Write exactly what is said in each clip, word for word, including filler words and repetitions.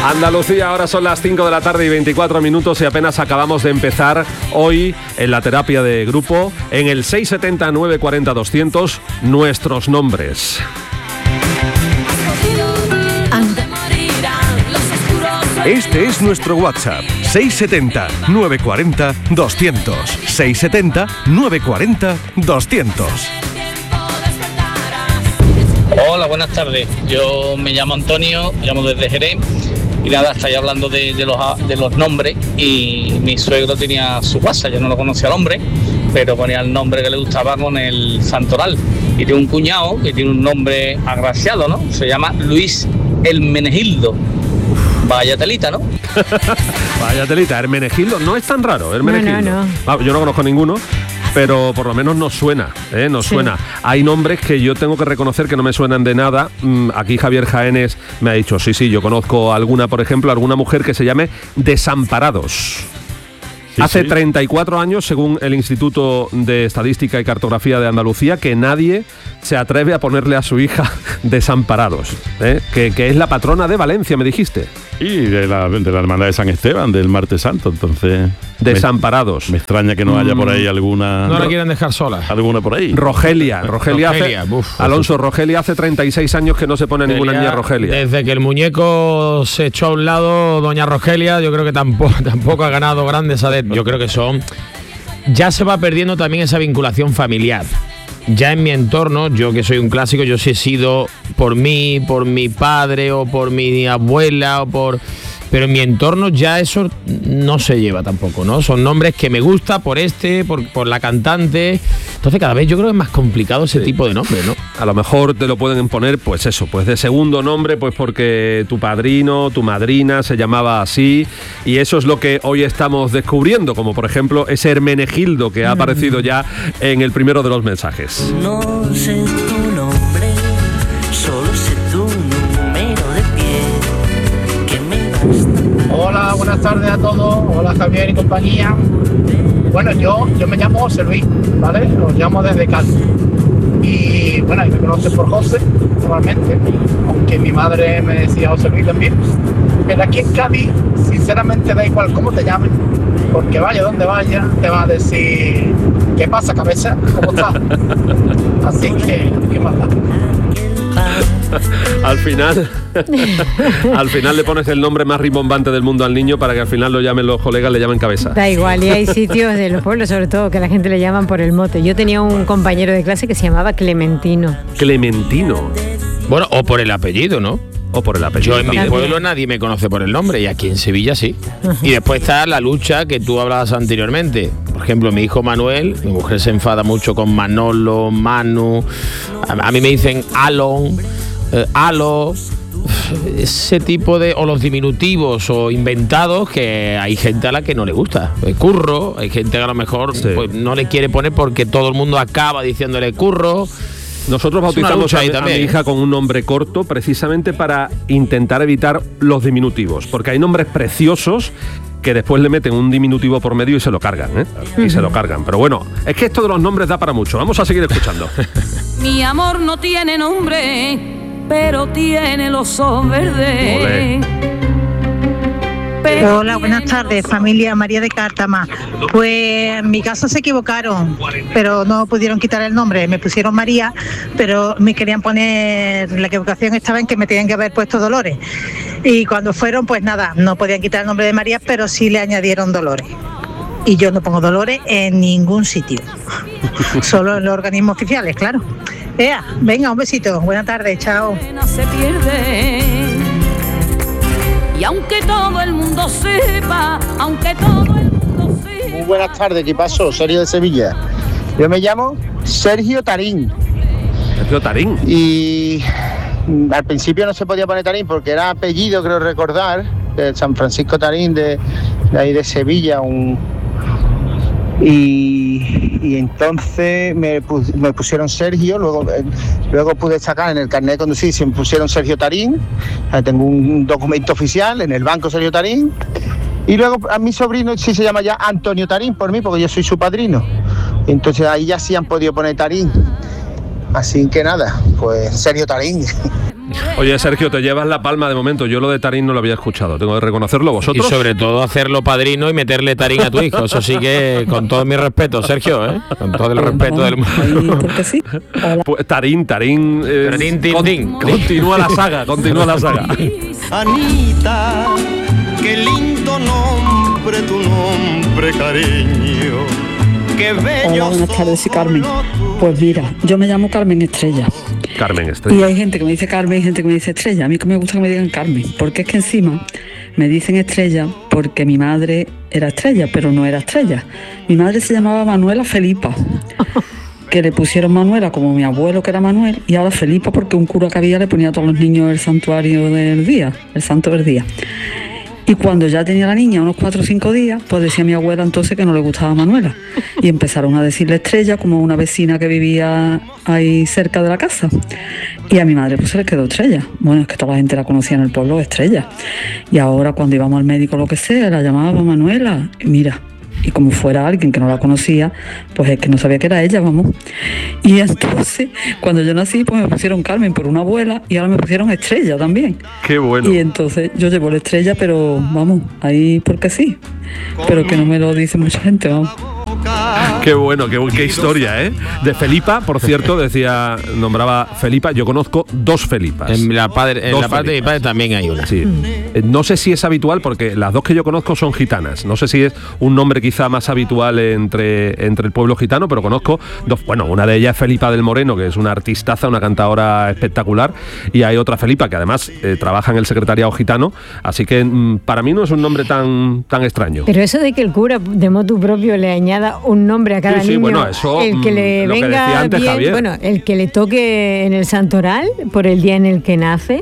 Andalucía, ahora son las cinco de la tarde y veinticuatro minutos y apenas acabamos de empezar hoy en la terapia de grupo en el seis siete cero, nueve cuatro cero, doscientos, nuestros nombres. Este es nuestro WhatsApp, seis siete cero, nueve cuatro cero, doscientos, seis siete cero, nueve cuatro cero, doscientos. Hola, buenas tardes. Yo me llamo Antonio, llamo desde Jerez y nada, estáis hablando de, de, los, de los nombres y mi suegro tenía su WhatsApp, yo no lo conocía al hombre, pero ponía el nombre que le gustaba con el santoral. Y tiene un cuñado que tiene un nombre agraciado, ¿no? Se llama Luis Hermenegildo. Vaya telita, ¿no? Vaya telita, Hermenegildo no es tan raro, Hermenegildo. No, no, no. Yo no conozco ninguno, pero por lo menos nos suena, ¿eh? Nos sí. suena. Hay nombres que yo tengo que reconocer que no me suenan de nada. Aquí Javier Jaénes me ha dicho, sí, sí, yo conozco alguna, por ejemplo, alguna mujer que se llame Desamparados. Sí, Hace sí. treinta y cuatro años, según el Instituto de Estadística y Cartografía de Andalucía, que nadie se atreve a ponerle a su hija Desamparados, ¿eh? que, que es la patrona de Valencia, me dijiste. Y de la, de la Hermandad de San Esteban, del Martes Santo, entonces... Desamparados. Me, me extraña que no haya por ahí alguna... No la quieren dejar sola. Alguna por ahí. Rogelia. Rogelia, Rogelia hace, uf, Alonso, uf. Rogelia hace treinta y seis años que no se pone Rogelia, ninguna niña Rogelia. Desde que el muñeco se echó a un lado, doña Rogelia, yo creo que tampoco, tampoco ha ganado grandes adeptos. Yo creo que son... Ya se va perdiendo también esa vinculación familiar. Ya en mi entorno, yo que soy un clásico, yo sí he sido por mí, por mi padre o por mi abuela o por... Pero en mi entorno ya eso no se lleva tampoco, ¿no? Son nombres que me gusta por este, por, por la cantante. Entonces cada vez yo creo que es más complicado ese sí. tipo de nombres, ¿no? A lo mejor te lo pueden poner, pues eso, pues de segundo nombre, pues porque tu padrino, tu madrina se llamaba así. Y eso es lo que hoy estamos descubriendo, como por ejemplo ese Hermenegildo que ha aparecido ya en el primero de los mensajes. No sé tu nombre, solo sé tu número de pie. Hola, buenas tardes a todos. Hola Javier y compañía. Bueno, yo, yo me llamo José Luis, ¿vale? Os llamo desde Cádiz. Y bueno, y me conocen por José, normalmente, aunque mi madre me decía José Luis también. Pero aquí en Cádiz, sinceramente da igual cómo te llamen, porque vaya donde vaya, te va a decir, ¿qué pasa, cabeza? ¿Cómo estás? Así que, ¿qué más da? Al final al final le pones el nombre más rimbombante del mundo al niño para que al final lo llamen los colegas, le llamen cabeza. Da igual, y hay sitios de los pueblos sobre todo que la gente le llaman por el mote. Yo tenía un compañero de clase que se llamaba Clementino. Clementino. Bueno, o por el apellido, ¿no? O por el apellido. Yo en mi pueblo nadie me conoce por el nombre y aquí en Sevilla sí. Y después está la lucha que tú hablabas anteriormente. Por ejemplo, mi hijo Manuel, mi mujer se enfada mucho con Manolo, Manu. A, a mí me dicen Alon, eh, Alo, ese tipo de... O los diminutivos o inventados que hay gente a la que no le gusta. Curro, hay gente que a lo mejor sí. pues, no le quiere poner porque todo el mundo acaba diciéndole Curro. Nosotros bautizamos a, a mi hija con un nombre corto precisamente para intentar evitar los diminutivos, porque hay nombres preciosos que después le meten un diminutivo por medio y se lo cargan, ¿eh? Y uh-huh. se lo cargan. Pero bueno, es que esto de los nombres da para mucho. Vamos a seguir escuchando. Mi amor no tiene nombre, pero tiene los ojos verdes. Olé. Hola, buenas tardes, familia María de Cártama. Pues en mi caso se equivocaron, pero no pudieron quitar el nombre. Me pusieron María, pero me querían poner... La equivocación estaba en que me tenían que haber puesto Dolores. Y cuando fueron, pues nada, no podían quitar el nombre de María, pero sí le añadieron Dolores. Y yo no pongo Dolores en ningún sitio, solo en los organismos oficiales, claro. Ea, venga, un besito, buena tarde, chao. Se pierde. Y aunque todo el mundo sepa, aunque todo el mundo sepa... Muy buenas tardes, ¿qué pasó? Sergio de Sevilla. Yo me llamo Sergio Tarín. Sergio Tarín. Y al principio no se podía poner Tarín porque era apellido, creo recordar, de San Francisco Tarín, de, de ahí de Sevilla, un... Y, y entonces me, pus, me pusieron Sergio, luego, eh, luego pude sacar en el carnet de conducir, se me pusieron Sergio Tarín, eh, tengo un documento oficial en el banco Sergio Tarín, y luego a mi sobrino sí se llama ya Antonio Tarín por mí, porque yo soy su padrino, entonces ahí ya sí han podido poner Tarín, así que nada, pues Sergio Tarín. Oye, Sergio, te llevas la palma de momento. Yo lo de Tarín no lo había escuchado. Tengo que reconocerlo vosotros. Y sobre todo hacerlo padrino y meterle Tarín a tu hijo. Eso sí que, con todo mi respeto, Sergio, ¿eh? Con todo el respeto del mundo. Pues, Tarín, Tarín... Eh, Tarín, tin, con, tin. Continúa la saga, continúa la saga. Anita, qué lindo nombre, tu nombre, cariño. Qué bello. Hola, buenas tardes, soy Carmen. Pues mira, yo me llamo Carmen Estrella. Carmen Estrella. Y hay gente que me dice Carmen y gente que me dice Estrella. A mí que me gusta que me digan Carmen, porque es que encima me dicen Estrella porque mi madre era Estrella, pero no era Estrella. Mi madre se llamaba Manuela Felipa, que le pusieron Manuela como mi abuelo que era Manuel, y ahora Felipa porque un cura que había le ponía a todos los niños el santuario del día, el santo del día. Y cuando ya tenía la niña unos cuatro o cinco días, pues decía mi abuela entonces que no le gustaba Manuela. Y empezaron a decirle Estrella, como una vecina que vivía ahí cerca de la casa. Y a mi madre pues se le quedó Estrella. Bueno, es que toda la gente la conocía en el pueblo Estrella. Y ahora cuando íbamos al médico o lo que sea, la llamaba Manuela. Y mira, y como fuera alguien que no la conocía, pues es que no sabía que era ella, vamos. Y entonces, cuando yo nací, pues me pusieron Carmen por una abuela y ahora me pusieron Estrella también. Qué bueno. Y entonces yo llevo la Estrella, pero vamos, ahí porque sí. Pero que no me lo dice mucha gente, vamos. Qué bueno, qué, qué historia, ¿eh? De Felipa, por cierto, decía, nombraba Felipa, yo conozco dos Felipas. En la, padre, en la parte de mi padre también hay una. Sí. No sé si es habitual, porque las dos que yo conozco son gitanas. No sé si es un nombre quizá más habitual entre, entre el pueblo gitano, pero conozco dos. Bueno, una de ellas es Felipa del Moreno, que es una artistaza, una cantadora espectacular, y hay otra Felipa que además eh, trabaja en el secretariado gitano, así que mm, para mí no es un nombre tan, tan extraño. Pero eso de que el cura de motu propio le añada un nombre a cada sí, sí, niño, bueno, eso, el que le lo que venga decía antes bien, Javier. bueno, el que le toque en el santoral por el día en el que nace.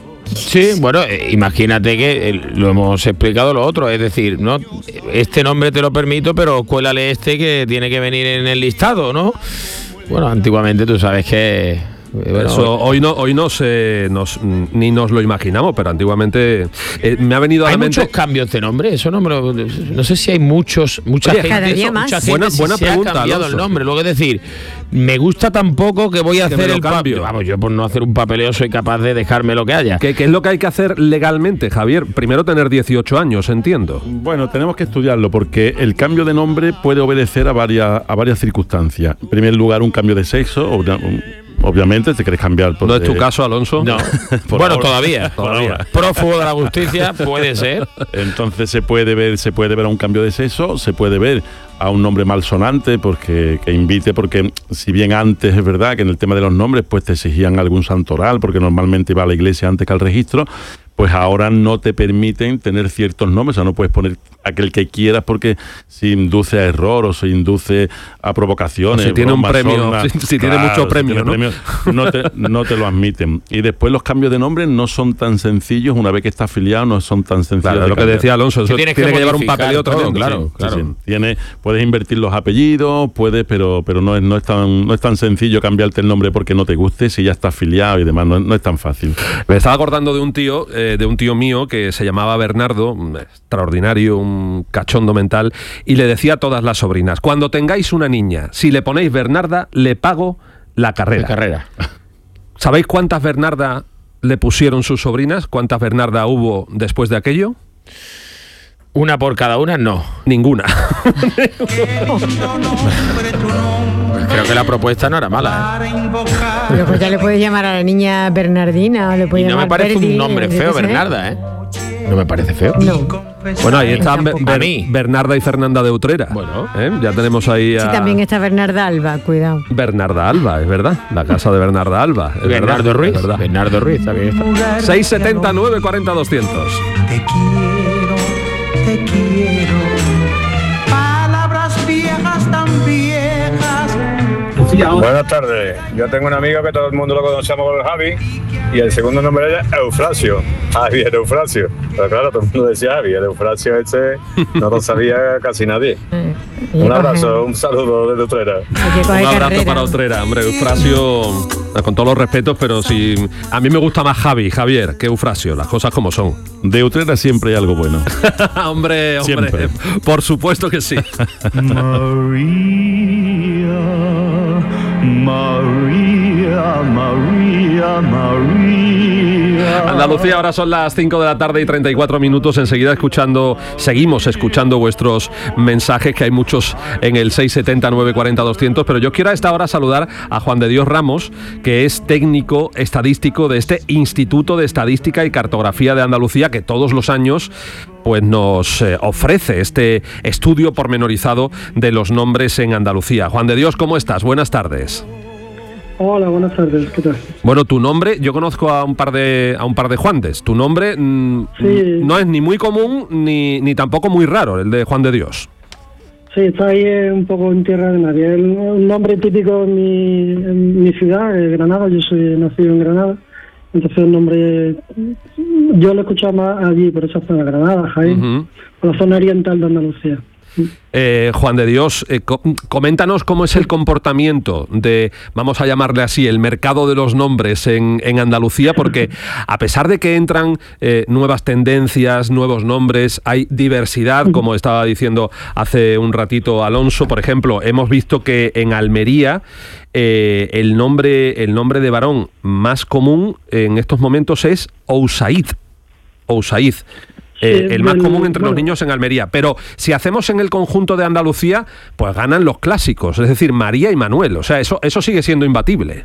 Sí, bueno, eh, imagínate que eh, lo hemos explicado lo otro, es decir, no, este nombre te lo permito, pero cuélale este que tiene que venir en el listado, ¿no? Bueno, antiguamente tú sabes que Bueno, eso hoy no hoy no se nos ni nos lo imaginamos, pero antiguamente eh, me ha venido a hay la mente. Muchos cambios de nombre, eso no me lo, no sé si hay muchos mucha Oye, gente, cada día eso, más. mucha gente Buena- si buena se pregunta, ha cambiado Alonso. el nombre, luego es decir, me gusta tan poco que voy a Que hacer me lo el cambio. cambio. Vamos, yo por no hacer un papeleo soy capaz de dejarme lo que haya. ¿Qué, qué es lo que hay que hacer legalmente, Javier? Primero tener dieciocho años, entiendo. Bueno, tenemos que estudiarlo porque el cambio de nombre puede obedecer a varias, a varias circunstancias. En primer lugar, un cambio de sexo, obvia- un- obviamente te quieres cambiar. Por ¿No es tu de- caso, Alonso? No. Por bueno, ahora. todavía, Por todavía. ahora. Prófugo de la justicia puede ser. Entonces se puede ver, se puede ver a un cambio de sexo, se puede ver a un nombre malsonante porque que invite, porque si bien antes es verdad que en el tema de los nombres pues te exigían algún santoral, porque normalmente iba a la iglesia antes que al registro, pues ahora no te permiten tener ciertos nombres, o sea, no puedes poner aquel que quieras porque si induce a error o se induce a provocaciones. O si tiene un bromas, premio, sornas, si- si tiene mucho si premio, tiene ¿no? premio, no te, no te lo admiten. Y después los cambios de nombre no son tan sencillos, una vez que estás afiliado no son tan sencillos. Claro, de lo que cambiar. decía Alonso, eso Que tienes tiene que que llevar un modificar papeleo todo, tremendo. claro, Sí, claro. sí, sí. Tiene, puedes invertir los apellidos, puedes, pero, pero no es, no es tan, no es tan sencillo cambiarte el nombre porque no te guste, si ya estás afiliado y demás, no, no es tan fácil. Me estaba acordando de un tío, eh, de un tío mío que se llamaba Bernardo, un extraordinario, un cachondo mental, y le decía a todas las sobrinas: cuando tengáis una niña, si le ponéis Bernarda, le pago la carrera. La carrera. ¿Sabéis cuántas Bernarda le pusieron sus sobrinas? ¿Cuántas Bernarda hubo después de aquello? Una por cada una, no. Ninguna. Creo que la propuesta no era mala, ¿eh? Pero pues ya le puedes llamar a la niña Bernardina o le Y puedes no llamar me parece Berti, un nombre yo qué feo, sé. Bernarda, ¿eh? No me parece feo. No. Bueno, ahí están Be- Tampoco. Ber- A mí. Bernarda y Fernanda de Utrera. Bueno. ¿Eh? Ya tenemos ahí a Sí, también está Bernarda Alba, cuidado. Bernarda Alba, es verdad. La casa de Bernarda Alba. Es Bernardo verdad, Ruiz. es verdad. Bernardo Ruiz, también está. seis setenta, nueve cuarenta, doscientos. Te quiero, te quiero. Palabras viejas tan viejas. Buenas tardes, yo tengo un amigo que todo el mundo lo conocemos como el Javi y el segundo nombre es Eufrasio, Javier Eufrasio. Pero claro, todo el mundo decía Javi, el Eufrasio ese no lo sabía casi nadie. Un abrazo, un saludo desde Utrera. Un abrazo para Utrera, hombre, Eufrasio, con todos los respetos, pero si a mí me gusta más Javi, Javier, que Eufrasio, las cosas como son. De Utrera siempre hay algo bueno. hombre, hombre, siempre. Por supuesto que sí. María, María, María, María. Andalucía, ahora son las cinco de la tarde y treinta y cuatro minutos. Enseguida escuchando, seguimos escuchando vuestros mensajes, que hay muchos en el seis setenta, nueve cuarenta, doscientos. Pero yo quiero a esta hora saludar a Juan de Dios Ramos, que es técnico estadístico de este Instituto de Estadística y Cartografía de Andalucía, que todos los años pues nos eh, ofrece este estudio pormenorizado de los nombres en Andalucía. Juan de Dios, ¿cómo estás? Buenas tardes. Hola, buenas tardes, ¿qué tal? Bueno, tu nombre, yo conozco a un par de a un par de Juandes. Tu nombre mmm, sí. no es ni muy común ni, ni tampoco muy raro, el de Juan de Dios. Sí, está ahí un poco en tierra de nadie. Es un nombre típico en mi, en mi ciudad, Granada. Yo soy nacido en Granada. Entonces el nombre, yo lo escuchaba más allí, por esa zona, Granada, Jaén, uh-huh. por la zona oriental de Andalucía. Eh, Juan de Dios, eh, co- coméntanos cómo es el comportamiento de, vamos a llamarle así, el mercado de los nombres en, en Andalucía, porque a pesar de que entran eh, nuevas tendencias, nuevos nombres, hay diversidad, como estaba diciendo hace un ratito Alonso. Por ejemplo, hemos visto que en Almería eh, el nombre, el nombre de varón más común en estos momentos es Ousaid. Ousaid. Eh, el más común entre los niños en Almería. Pero si hacemos en el conjunto de Andalucía, pues ganan los clásicos, es decir, María y Manuel. O sea, eso eso sigue siendo imbatible.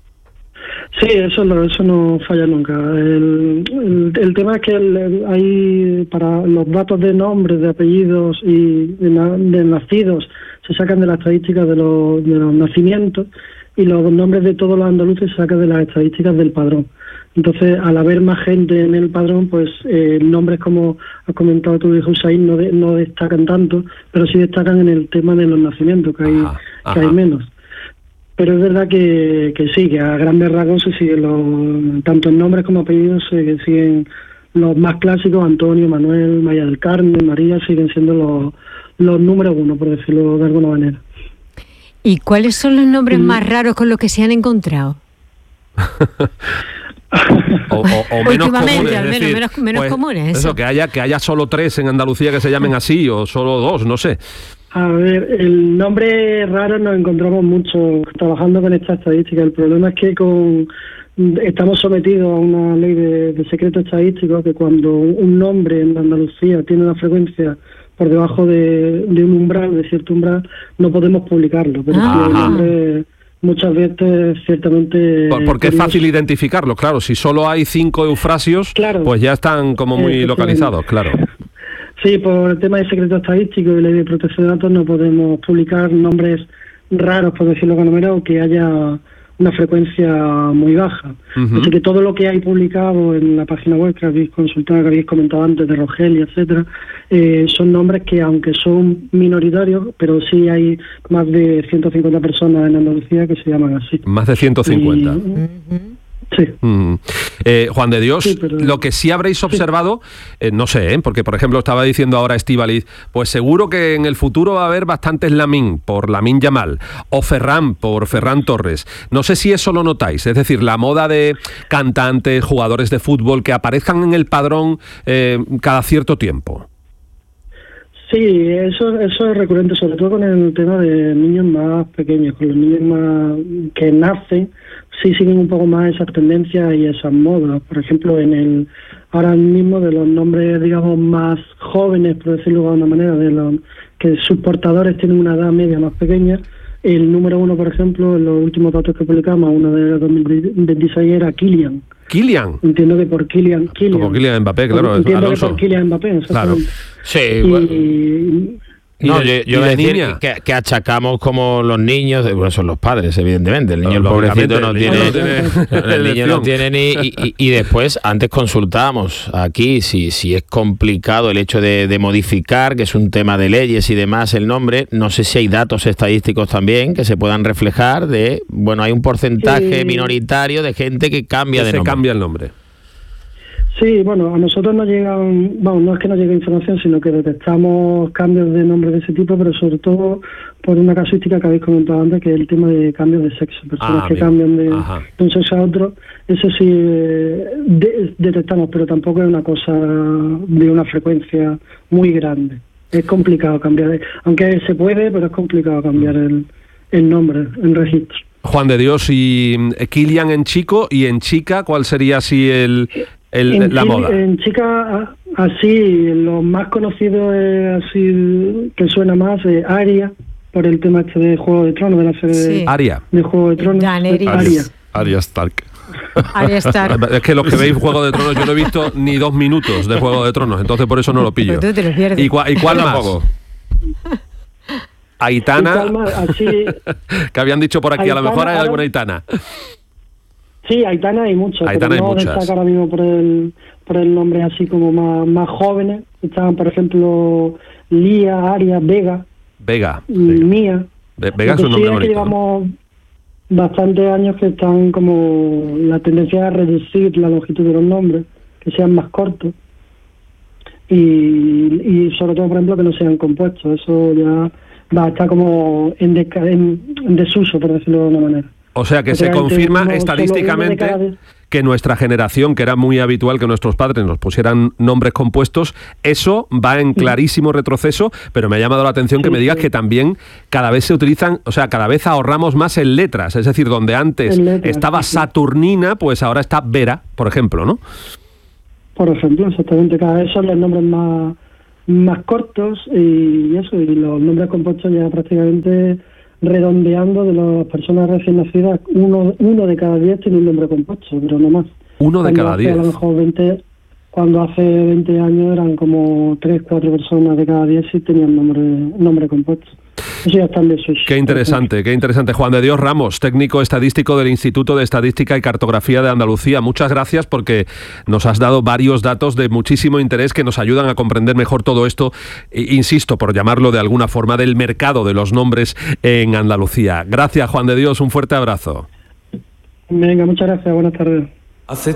Sí, eso no, eso no falla nunca. El, el, el tema es que el, el, hay, para los datos de nombres, de apellidos y de, na, de nacidos, se sacan de las estadísticas de los, de los nacimientos, y los nombres de todos los andaluces se sacan de las estadísticas del padrón. Entonces, al haber más gente en el padrón, pues eh, nombres como has comentado tú de Hussein no, de, no destacan tanto, pero sí destacan en el tema de los nacimientos, que hay, ajá, que ajá. hay menos. Pero es verdad que, que sí, que a grandes rasgos se siguen los, tanto en nombres como apellidos, se siguen los más clásicos: Antonio, Manuel, María del Carmen, María, siguen siendo los, los números uno, por decirlo de alguna manera. ¿Y cuáles son los nombres mm. más raros con los que se han encontrado? o, o, o menos comunes, al menos, decir, menos, menos pues, comunes. Eso. eso, que haya que haya solo tres en Andalucía que se llamen así, o solo dos, no sé. A ver, el nombre raro nos encontramos mucho trabajando con esta estadística. El problema es que con estamos sometidos a una ley de, de secreto estadístico, que cuando un nombre en Andalucía tiene una frecuencia por debajo de, de un umbral, de cierto umbral, no podemos publicarlo. Pero si el nombre muchas veces ciertamente... Por, porque es fácil identificarlo, claro. Si solo hay cinco eufrasios, claro, pues ya están como muy localizados, claro. Sí, por el tema de secreto estadístico y ley de protección de datos no podemos publicar nombres raros, por decirlo de alguna manera, o que haya una frecuencia muy baja. Uh-huh. Así que todo lo que hay publicado en la página web que habéis consultado, que habéis comentado antes, de Rogelia, etcétera, eh, son nombres que, aunque son minoritarios, pero sí hay más de ciento cincuenta personas en Andalucía que se llaman así. Más de ciento cincuenta. Y, uh-huh. Sí. Mm. Eh, Juan de Dios, sí, pero... lo que sí habréis observado, eh, no sé, ¿eh? porque por ejemplo estaba diciendo ahora Estíbaliz, pues seguro que en el futuro va a haber bastantes Lamine por Lamine Yamal, o Ferran por Ferran Torres. No sé si eso lo notáis, es decir, la moda de cantantes, jugadores de fútbol que aparezcan en el padrón eh, cada cierto tiempo. Sí, eso eso es recurrente, sobre todo con el tema de niños más pequeños, con los niños más que nacen, sí siguen un poco más esas tendencias y esas modas. Por ejemplo, en el ahora mismo de los nombres, digamos, más jóvenes, por decirlo de alguna manera, de los que sus portadores tienen una edad media más pequeña, el número uno, por ejemplo, en los últimos datos que publicamos, uno de dos mil veintiséis, era Kylian. Kylian. Entiendo que por Kylian. Kylian. Como Kylian Mbappé, claro. Entiendo Alonso. que por Kylian Mbappé, claro. Sí, y, bueno. y, No, yo, yo voy a decir que, que achacamos como los niños, bueno, son los padres, evidentemente. El niño, el pobrecito, no tiene, no tiene, el niño no tiene ni. Y, y, y después, antes consultábamos aquí si, si es complicado el hecho de, de modificar, que es un tema de leyes y demás, el nombre. No sé si hay datos estadísticos también que se puedan reflejar de, bueno, hay un porcentaje sí. minoritario de gente que cambia que de se nombre. cambia el nombre. Sí, bueno, a nosotros nos llegan, bueno, no es que nos llegue información, sino que detectamos cambios de nombres de ese tipo, pero sobre todo por una casuística que habéis comentado antes, que es el tema de cambios de sexo, personas Ah, que bien. cambian de, Ajá. de un sexo a otro, eso sí eh, de- detectamos, pero tampoco es una cosa de una frecuencia muy grande. Es complicado cambiar, aunque se puede, pero es complicado cambiar el, el nombre en registro. Juan de Dios, y eh, Kilian en chico y en chica, ¿cuál sería así el, el- en, la chi- moda? en chicas, así, lo más conocido es así, que suena más, eh, Arya, por el tema este de Juego de Tronos, de la serie de, Sí. Arya. de Juego de Tronos. Daenerys. Arya. Arya Stark. Arya Stark. Es que los que veis Juego de Tronos, yo no he visto ni dos minutos de Juego de Tronos, entonces por eso no lo pillo. Pero tú te los pierdes. ¿Y, cua- y cuál Yo más? tampoco. Aitana, Y cuál más, así, que habían dicho por aquí, a lo Aitana, mejor hay ahora- alguna Aitana. sí, Aitana hay muchas, Aitana pero hay no muchas. destaca ahora mismo por el, por el nombre así como más, más jóvenes. Estaban, por ejemplo, Lía, Arya, Vega, Vega. y Mía. Ve- Vega es Lo un que sí nombre es que bonito. ¿no? llevamos bastantes años que están como la tendencia a reducir la longitud de los nombres, que sean más cortos y, y sobre todo, por ejemplo, que no sean compuestos. Eso ya va a estar como en, deca- en, en desuso, por decirlo de una manera. O sea que se Obviamente, confirma no solo uno de cada estadísticamente vez. que nuestra generación, que era muy habitual que nuestros padres nos pusieran nombres compuestos, eso va en clarísimo retroceso, pero me ha llamado la atención que Sí, me digas sí. que también cada vez se utilizan, o sea, cada vez ahorramos más en letras, es decir, donde antes En letras, estaba sí, sí. Saturnina, pues ahora está Vera, por ejemplo, ¿no? Por ejemplo, exactamente, cada vez son los nombres más, más cortos y eso, y los nombres compuestos ya prácticamente redondeando de las personas recién nacidas, uno, uno de cada diez tiene un nombre compuesto, pero no más. Uno de Cuando cada hace, diez. A lo mejor veinte, cuando hace veinte años eran como tres, cuatro personas de cada diez y tenían nombre, nombre compuesto. Eso ya está en desuso. Qué interesante, qué interesante. Juan de Dios Ramos, técnico estadístico del Instituto de Estadística y Cartografía de Andalucía. Muchas gracias porque nos has dado varios datos de muchísimo interés que nos ayudan a comprender mejor todo esto, e- insisto, por llamarlo de alguna forma, del mercado de los nombres en Andalucía. Gracias, Juan de Dios, un fuerte abrazo. Venga, muchas gracias, buenas tardes. Hace